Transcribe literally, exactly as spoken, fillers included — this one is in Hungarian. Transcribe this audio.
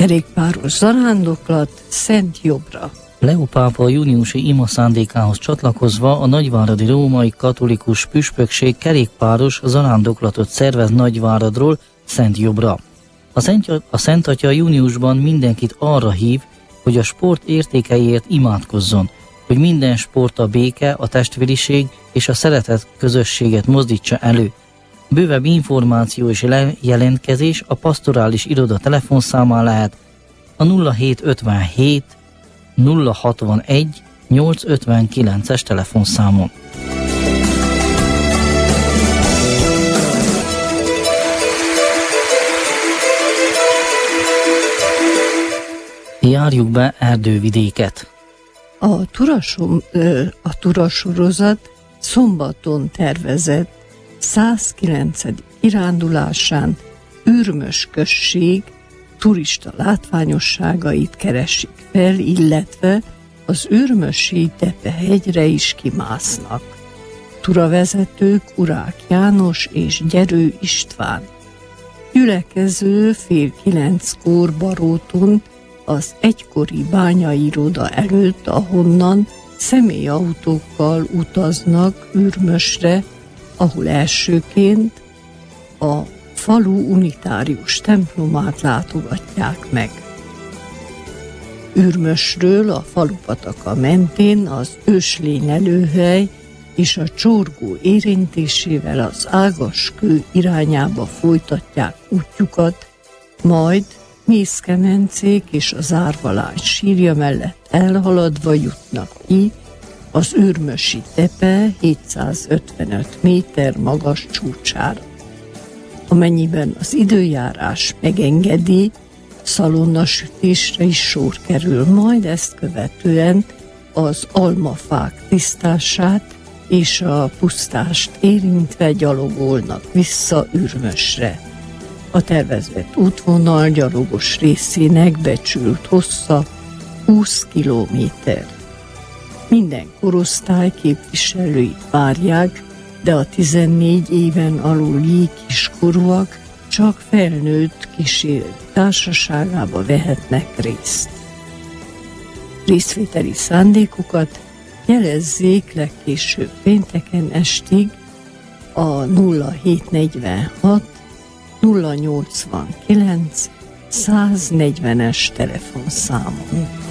Kerékpáros zarándoklat Szent Jobbra. Leó pápa júniusi ima szándékához csatlakozva a nagyváradi római katolikus püspökség kerékpáros zarándoklatot szervez Nagyváradról Szent Jobbra. A Szent, a Szent Atya júniusban mindenkit arra hív, hogy a sport értékeiért imádkozzon, hogy minden sport a béke, a testvériség és a szeretet közösséget mozdítsa elő. Bővebb információ és jelentkezés a pastorális iroda telefonszámán lehet a nulla hét ötvenhét nulla hatvanegy nyolcszázötvenkilences telefonszámon. Járjuk be erdővidéket. A Turasom, a Turasorozat szombaton tervezett százkilencedik kirándulásán Ürmös község turista látványosságait keresik fel, illetve az Ürmösi Tepehegyre is kimásznak. Turavezetők Urák János és Gyerő István. Gyülekező fél kilenckor Baróton az egykori bányairoda előtt, ahonnan személyautókkal utaznak Ürmösre, ahol elsőként a falu unitárius templomát látogatják meg. Ürmösről a falupataka mentén az őslény előhely és a csorgó érintésével az Ágaskő irányába folytatják útjukat, majd Mészkemencék és az Árvalány sírja mellett elhaladva jutnak ki az Ürmösi tepe hétszázötvenöt méter magas csúcsára. Amennyiben az időjárás megengedi, szalonnasütésre is sor kerül, majd ezt követően az almafák tisztását és a pusztást érintve gyalogolnak vissza Ürmösre. A tervezett útvonal gyalogos részének becsült hossza húsz kilométer. Minden korosztály képviselőit várják, de a tizennégy éven aluli kiskorúak csak felnőtt kísérő társaságába vehetnek részt. Részvételi szándékukat jelezzék legkésőbb pénteken estig a nulla hét negyvenhat nulla nyolcvankilenc száznegyvenes telefonszámon.